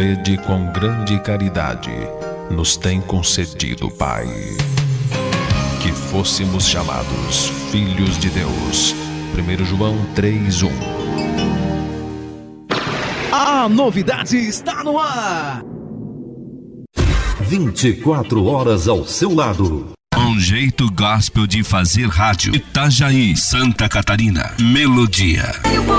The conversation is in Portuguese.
vede quão grande caridade nos tem concedido o Pai, que fôssemos chamados filhos de Deus. 1 João 3:1. A novidade está no ar. 24 horas ao seu lado. Um jeito gospel de fazer rádio. Itajaí, Santa Catarina. Melodia.